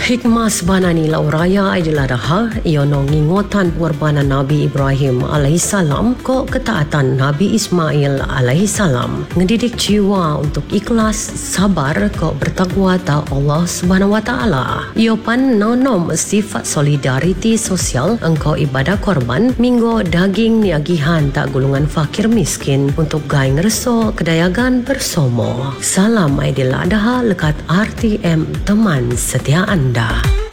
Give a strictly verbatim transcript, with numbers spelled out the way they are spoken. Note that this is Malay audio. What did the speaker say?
Hikmah sebanani lauraya adalah dah iono ngingotan pengorbanan Nabi Ibrahim alaihissalam ko ketaatan Nabi Ismail alaihissalam ngedidik jiwa untuk ikhlas sabar ko bertakwa ta Allah Subhanahu wa taala. Io pan nonom sifat solidariti sosial engkau ibadah korban minggo daging niagihan tak gulungan fakir miskin untuk gai ngereso kedayagan bersomo. Salam Aidil Adha lekat R T M teman setia anda.